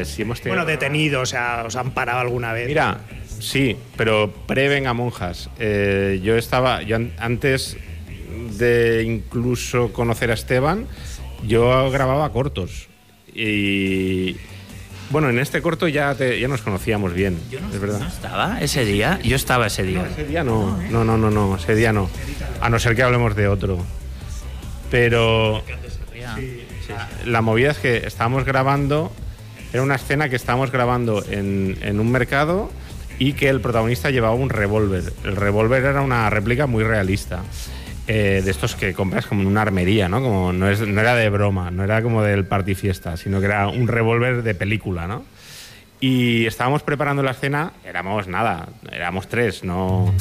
ver, si hemos tenido... Bueno, detenidos, o sea, ¿os han parado alguna vez? Mira, sí, pero pre-Vengamonjas. Yo antes de incluso conocer a Esteban, yo grababa cortos. Y bueno, en este corto ya nos conocíamos bien, es verdad. ¿No estaba ese día? Yo estaba ese día. No, ese día no. No, ese día no. A no ser que hablemos de otro. Pero la movida es que estábamos grabando, era una escena que estábamos grabando en un mercado y que el protagonista llevaba un revólver. El revólver era una réplica muy realista. De estos que compras como en una armería, ¿no? Como no era de broma, no era como del party fiesta, sino que era un revólver de película, ¿no? Y estábamos preparando la escena, éramos 3, ¿no?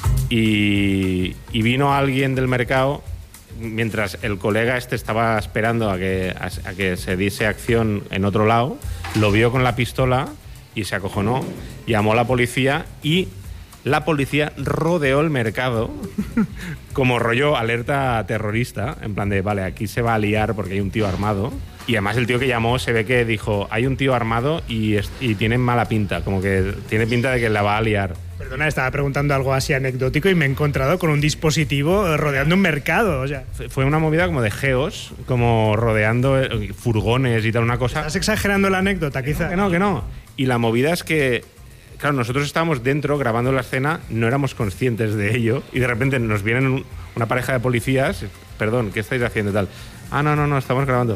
Y vino alguien del mercado, mientras el colega estaba esperando a que se diese acción en otro lado, lo vio con la pistola y se acojonó, llamó a la policía y la policía rodeó el mercado como rollo alerta terrorista, en plan de, vale, aquí se va a liar porque hay un tío armado. Y además el tío que llamó se ve que dijo, hay un tío armado y tiene mala pinta, como que tiene pinta de que la va a liar. Perdona, estaba preguntando algo así anecdótico y me he encontrado con un dispositivo rodeando un mercado, o sea. Fue una movida como de geos, como rodeando furgones y tal, una cosa. ¿Estás exagerando la anécdota, quizá? Que no. Y la movida es que, claro, nosotros estábamos dentro grabando la escena, no éramos conscientes de ello y de repente nos vienen una pareja de policías, perdón, ¿qué estáis haciendo y tal? Ah, no, estamos grabando.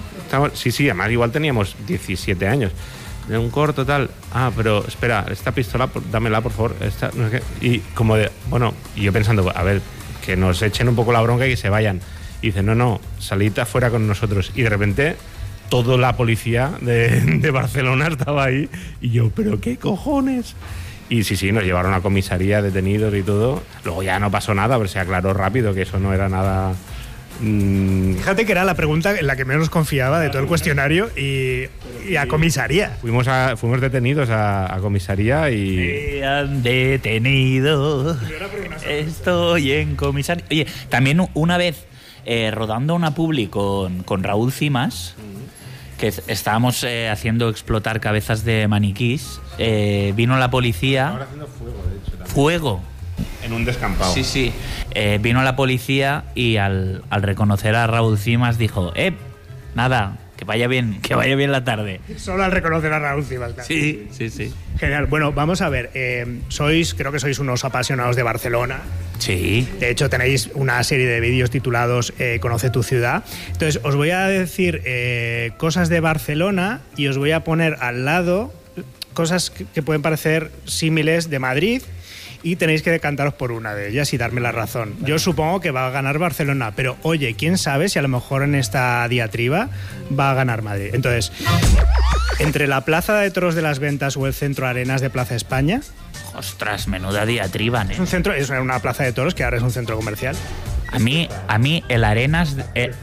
Sí, además igual teníamos 17 años. De un corto tal. Ah, pero espera, esta pistola, dámela, por favor. No sé qué. Y como de, bueno, y yo pensando, a ver, que nos echen un poco la bronca y que se vayan. Y dice, no, salid afuera con nosotros. Y de repente, toda la policía de Barcelona estaba ahí. Y yo, ¿pero qué cojones? Y sí, nos llevaron a comisaría, detenidos y todo. Luego ya no pasó nada, pero se aclaró rápido que eso no era nada... Fíjate que era la pregunta en la que menos confiaba de todo el cuestionario y a comisaría. Fuimos detenidos a comisaría y... Me han detenido. Estoy en comisaría. Oye, también una vez rodando una publi con Raúl Cimas, que estábamos haciendo explotar cabezas de maniquís, vino la policía. Ahora haciendo fuego, de hecho. También. Fuego. En un descampado. Sí. Vino la policía y al reconocer a Raúl Cimas dijo, nada, que vaya bien la tarde. Solo al reconocer a Raúl Cimas. Sí. Genial. Bueno, vamos a ver. Creo que sois unos apasionados de Barcelona. Sí. De hecho, tenéis una serie de vídeos titulados Conoce tu ciudad. Entonces, os voy a decir cosas de Barcelona y os voy a poner al lado cosas que pueden parecer símiles de Madrid. Y tenéis que decantaros por una de ellas y darme la razón. Yo supongo que va a ganar Barcelona, pero oye, quién sabe si a lo mejor en esta diatriba va a ganar Madrid. Entonces, entre la Plaza de Toros de las Ventas o el Centro Arenas de Plaza España... Ostras, menuda diatriba, ¿eh? Es una plaza de toros que ahora es un centro comercial. A mí el Arenas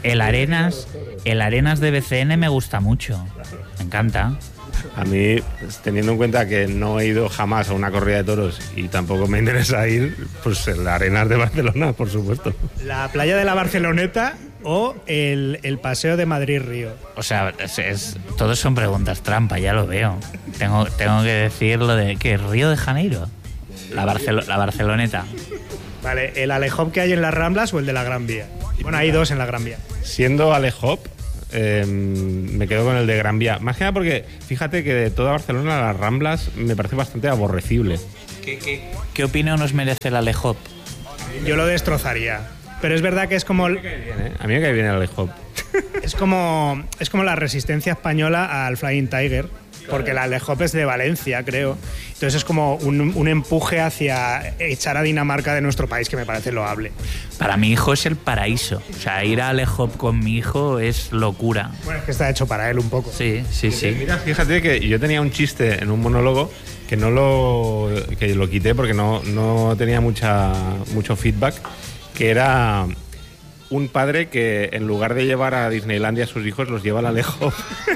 de BCN me gusta mucho. Me encanta. A mí, teniendo en cuenta que no he ido jamás a una corrida de toros y tampoco me interesa ir, pues en la Arenas de Barcelona, por supuesto. La playa de la Barceloneta o el paseo de Madrid-Río. O sea, todos son preguntas trampa, ya lo veo. Tengo que decir lo de que Río de Janeiro, la Barceloneta. Vale, ¿el Alehop que hay en las Ramblas o el de la Gran Vía? Bueno, hay dos en la Gran Vía. Siendo Alehop, me quedo con el de Gran Vía. Más que nada porque, fíjate que de toda Barcelona las Ramblas me parece bastante aborrecible. ¿Qué opinión nos merece el Alehop? Yo lo destrozaría. Pero es verdad que es como... A mí me cae bien el Alehop. Es como la resistencia española al Flying Tiger, porque el Alehop es de Valencia, creo. Entonces es como un empuje hacia echar a Dinamarca de nuestro país, que me parece loable. Para mi hijo es el paraíso. O sea, ir a Alehop con mi hijo es locura. Bueno, es que está hecho para él un poco. Sí. Mira, fíjate que yo tenía un chiste en un monólogo que lo quité porque no tenía mucho feedback, que era un padre que en lugar de llevar a Disneylandia a sus hijos los lleva al Alejo.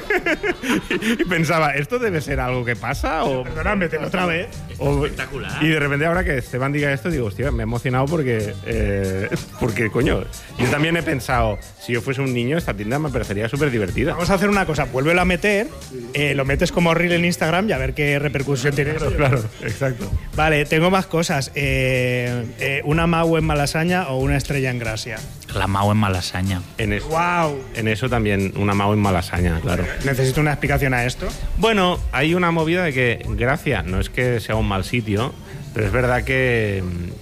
Y pensaba, ¿esto debe ser algo que pasa? O, Perdona, mételo otra vez. Espectacular. Y de repente ahora que Esteban diga esto, digo, hostia, me he emocionado porque, coño, yo también he pensado, si yo fuese un niño, esta tienda me parecería súper divertida. Vamos a hacer una cosa, vuélvelo a meter, lo metes como reel en Instagram y a ver qué repercusión tiene. Claro, exacto. Vale, tengo más cosas. ¿Una Mau en Malasaña o una Estrella en Gracia? La Mau en Malasaña. ¡Wow! En eso también, una Mau en Malasaña, claro. Necesito una explicación a esto. Bueno, hay una movida de que Gracia no es que sea un mal sitio, pero es verdad que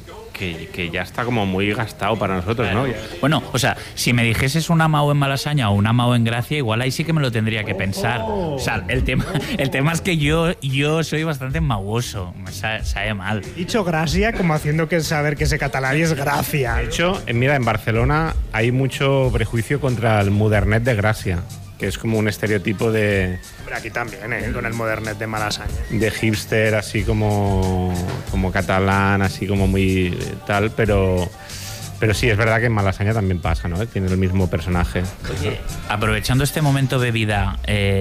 ya está como muy gastado para nosotros, ¿no? Bueno, o sea, si me dijeses una Mau en Malasaña o una Mau en Gracia, igual ahí sí que me lo tendría que pensar. O sea, el tema es que yo soy bastante mauoso, me sabe mal. Dicho Gracia como haciendo que saber que ese catalán es Gracia. De hecho, mira, en Barcelona hay mucho prejuicio contra el modernet de Gracia, que es como un estereotipo de... Hombre, aquí también, con el modernet de Malasaña. De hipster, así como catalán, así como muy tal, pero sí, es verdad que en Malasaña también pasa, ¿no? Tiene el mismo personaje. Oye, aprovechando este momento bebida,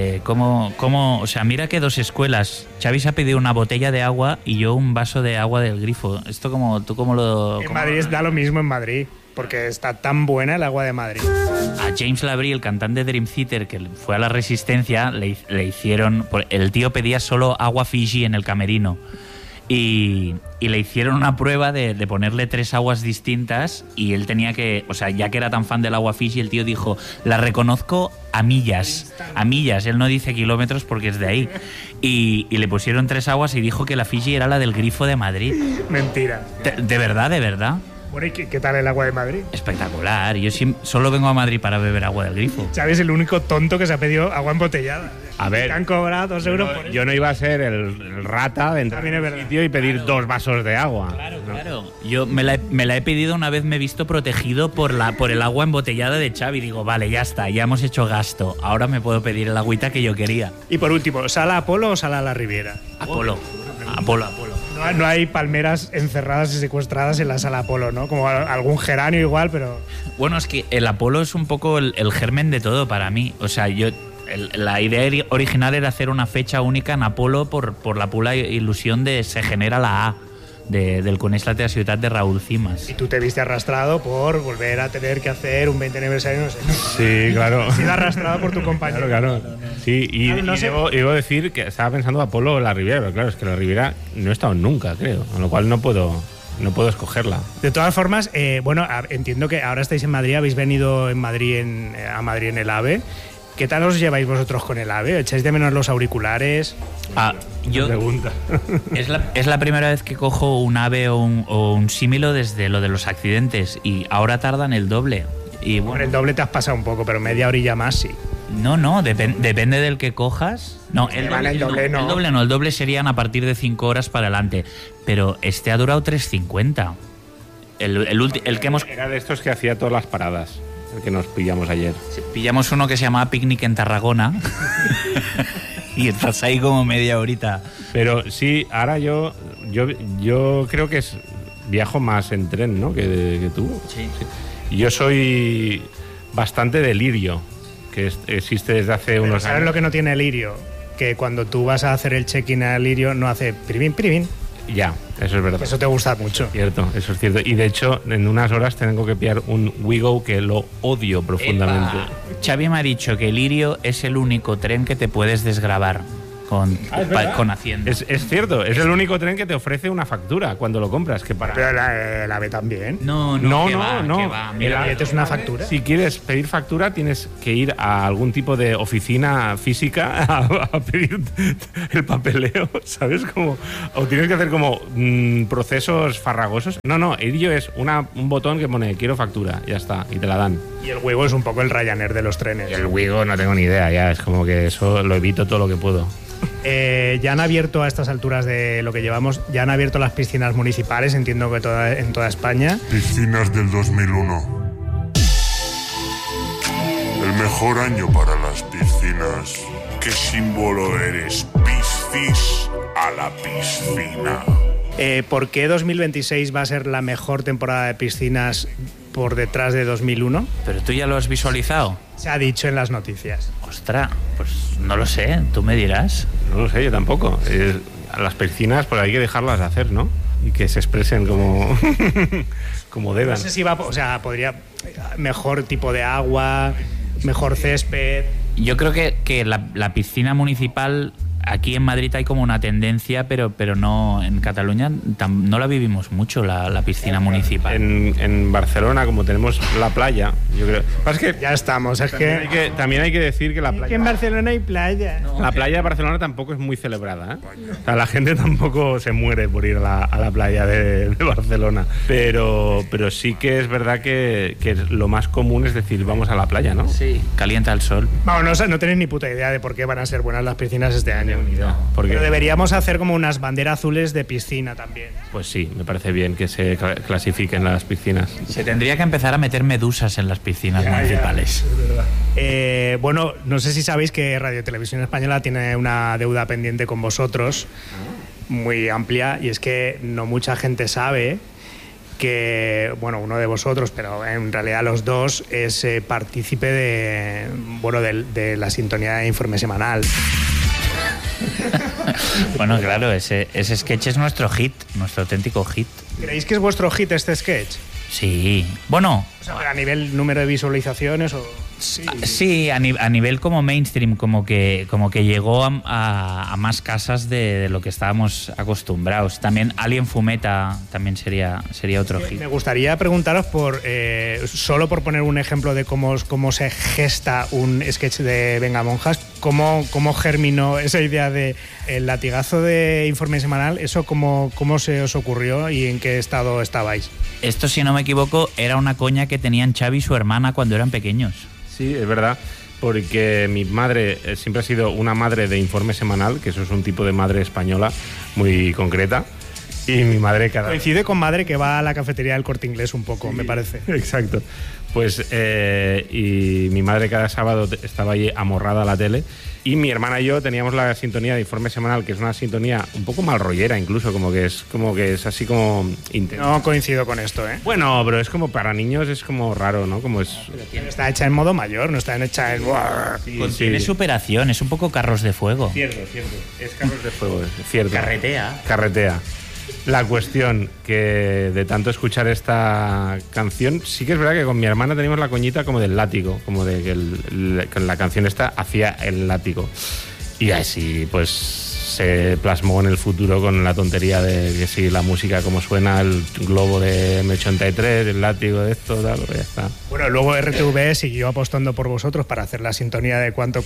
o sea, mira que dos escuelas. Xavi se ha pedido una botella de agua y yo un vaso de agua del grifo. ¿Esto ¿tú cómo lo...? En Madrid da lo mismo en Madrid, porque está tan buena el agua de Madrid. A James Labrie, el cantante de Dream Theater, que fue a la Resistencia, le hicieron... El tío pedía solo agua Fiji en el camerino. Y le hicieron una prueba de ponerle 3 aguas distintas y él tenía que... O sea, ya que era tan fan del agua Fiji, el tío dijo, la reconozco a millas. A millas. Él no dice kilómetros porque es de ahí. Y le pusieron 3 aguas y dijo que la Fiji era la del grifo de Madrid. Mentira. De verdad, de verdad. Bueno, ¿y qué tal el agua de Madrid? Espectacular. Yo solo vengo a Madrid para beber agua del grifo. Xavi es el único tonto que se ha pedido agua embotellada. A ver, te han cobrado 2 euros por eso. Yo no iba a ser el rata de entrar en el sitio y pedir 2 vasos de agua. Claro. Yo me la he pedido una vez, me he visto protegido por el agua embotellada de Xavi. Digo, vale, ya está, ya hemos hecho gasto. Ahora me puedo pedir el agüita que yo quería. Y por último, ¿sala Apolo o sala La Riviera? Apolo. No hay palmeras encerradas y secuestradas en la sala Apolo, ¿no? Como algún geranio igual, pero... Bueno, es que el Apolo es un poco el germen de todo para mí. O sea, la idea original era hacer una fecha única en Apolo por la pura ilusión de se genera la A del Coneix la teva ciutat de Raúl Cimas. Y tú te viste arrastrado por volver a tener que hacer un 20 aniversario, no sé. Sí, claro. Has sido arrastrado por tu compañero. Claro. Sí, y debo decir que estaba pensando Apolo o La Riviera, pero claro, es que La Riviera no he estado nunca, creo, con lo cual no puedo escogerla. De todas formas, entiendo que ahora estáis en Madrid, habéis venido a Madrid en el AVE. ¿Qué tal os lleváis vosotros con el AVE? ¿Echáis de menos los auriculares? Yo pregunta. Es la primera vez que cojo un AVE o un símilo desde lo de los accidentes y ahora tardan el doble. Y bueno, Por el doble te has pasado un poco, pero media horilla más sí. No, depende del que cojas. No, el doble serían a partir de 5 horas para adelante. Pero este ha durado 3.50. El que hemos... Era de estos que hacía todas las paradas, el que nos pillamos ayer. Pillamos uno que se llamaba Picnic en Tarragona y estás ahí como media horita. Pero sí, ahora yo creo que viajo más en tren, ¿no? que tú. Sí. Yo soy bastante de Lirio, que existe desde hace unos años. ¿Sabes lo que no tiene Lirio? Que cuando tú vas a hacer el check-in a Lirio no hace piribín. Ya, eso es verdad. Eso te gusta mucho. Cierto, eso es cierto. Y de hecho, en unas horas tengo que pillar un Wigo que lo odio profundamente. Xavi me ha dicho que Lirio es el único tren que te puedes desgravar con Hacienda. Es cierto, es el único tren que te ofrece una factura cuando lo compras. Que para... Pero el AVE también. No. ¿El AVE es una factura? Si quieres pedir factura, tienes que ir a algún tipo de oficina física a pedir el papeleo, ¿sabes? O tienes que hacer como procesos farragosos. No, Lirio es un botón que pone quiero factura, ya está, y te la dan. Y el Wigo es un poco el Ryanair de los trenes. Y el Wigo no tengo ni idea, ya, es como que eso lo evito todo lo que puedo. Ya han abierto a estas alturas de lo que llevamos, ya han abierto las piscinas municipales, entiendo que en toda España. Piscinas del 2001. El mejor año para las piscinas. ¿Qué símbolo eres? Piscis a la piscina. ¿Por qué 2026 va a ser la mejor temporada de piscinas por detrás de 2001. ¿Pero tú ya lo has visualizado? Se ha dicho en las noticias. Ostras, pues no lo sé, tú me dirás. No lo sé, yo tampoco. A las piscinas pues hay que dejarlas hacer, ¿no? Y que se expresen como, como deban. No sé si va, o sea, podría mejor tipo de agua, mejor césped. Yo creo que la piscina municipal, aquí en Madrid hay como una tendencia, pero no, en Cataluña no la vivimos mucho, la piscina municipal. En Barcelona, como tenemos la playa, yo creo... Es que ya estamos, es también hay que decir que la playa... Es que en Barcelona hay playa. No. La playa de Barcelona tampoco es muy celebrada, ¿eh? O sea, la gente tampoco se muere por ir a la playa de Barcelona. Pero sí que es verdad que lo más común es decir, vamos a la playa, ¿no? Sí, calienta el sol. Vamos, no tenéis ni puta idea de por qué van a ser buenas las piscinas este año. Porque pero deberíamos hacer como unas banderas azules de piscina también. Pues sí, me parece bien que se clasifiquen las piscinas. Se tendría que empezar a meter medusas en las piscinas municipales. Bueno, no sé si sabéis que Radio Televisión Española tiene una deuda pendiente con vosotros muy amplia, y es que no mucha gente sabe que, bueno, uno de vosotros, pero en realidad los dos, es partícipe de la sintonía de Informe Semanal. Bueno, claro, ese sketch es nuestro hit, nuestro auténtico hit. ¿Creéis que es vuestro hit este sketch? Sí, bueno... O sea, a nivel número de visualizaciones o... Sí, a nivel como mainstream, como que llegó a más casas de lo que estábamos acostumbrados. También Alien Fumeta también sería otro hit. Me gustaría preguntaros solo por poner un ejemplo de cómo se gesta un sketch de Venga Monjas, cómo germinó esa idea de el latigazo de Informe Semanal, eso cómo se os ocurrió y en qué estado estabais. Esto, si no me equivoco, era una coña que tenían Xavi y su hermana cuando eran pequeños. Sí, es verdad, porque mi madre siempre ha sido una madre de Informe Semanal, que eso es un tipo de madre española muy concreta, y mi madre coincide con madre que va a la cafetería del Corte Inglés un poco, sí, me parece. Exacto. Pues y mi madre cada sábado estaba allí amorrada a la tele, y mi hermana y yo teníamos la sintonía de Informe Semanal, que es una sintonía un poco mal rollera incluso, como que es así como intensa. No coincido con esto, ¿eh? Bueno, pero es como para niños, es como raro, ¿no? Como es... Está hecha en modo mayor, no está hecha en... Sí, contiene superación, es un poco Carros de Fuego. Cierto, es Carros de Fuego, es cierto. Carretea. La cuestión que de tanto escuchar esta canción, sí que es verdad que con mi hermana teníamos la coñita como del látigo, como de que la canción esta hacía el látigo. Y así pues se plasmó en el futuro con la tontería de que si la música como suena, el globo de M83, el látigo de esto, tal, pues ya está. Bueno, luego RTV siguió apostando por vosotros para hacer la sintonía de cuánto.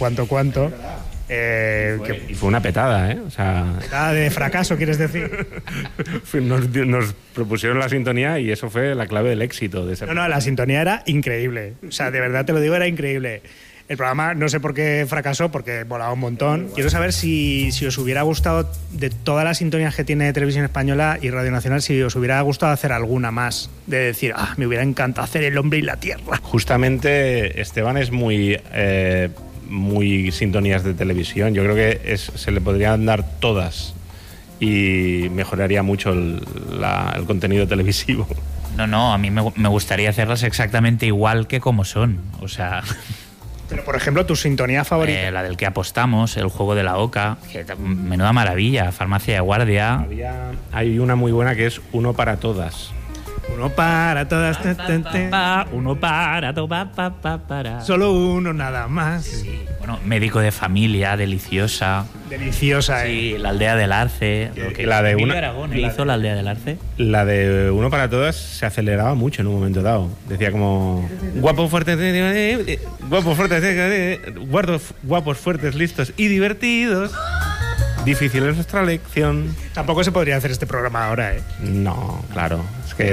Y fue una petada, ¿eh? O sea... Petada de fracaso, ¿quieres decir? Nos propusieron la sintonía y eso fue la clave del éxito de ese programa. No, la sintonía era increíble. O sea, de verdad te lo digo, era increíble. El programa no sé por qué fracasó, porque volaba un montón. Quiero saber si os hubiera gustado, de todas las sintonías que tiene Televisión Española y Radio Nacional, si os hubiera gustado hacer alguna más. De decir, me hubiera encantado hacer El hombre y la tierra. Justamente Esteban es muy sintonías de televisión. Yo creo que se le podrían dar todas y mejoraría mucho el contenido televisivo. No, a mí me gustaría hacerlas exactamente igual que como son. O sea... Pero, por ejemplo, tu sintonía favorita. La del que apostamos, El juego de la oca, que menuda maravilla, Farmacia de guardia. Hay una muy buena que es Uno para todas. Uno para todas. Uno para todas. Solo uno nada más. Sí. Bueno, Médico de familia, deliciosa. Deliciosa, Sí, La aldea del Arce. La de Emilio Aragón hizo La aldea del Arce. La de Uno para todas se aceleraba mucho en un momento dado. Decía como guapos fuertes, guapos fuertes, listos y divertidos. Difícil es nuestra lección. Tampoco se podría hacer este programa ahora, ¿eh? No, claro. Es que